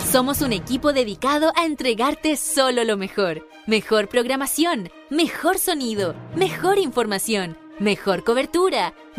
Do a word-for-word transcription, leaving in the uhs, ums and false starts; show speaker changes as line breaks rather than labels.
Somos un equipo dedicado a entregarte solo lo mejor. Mejor programación, mejor sonido, mejor información, mejor cobertura,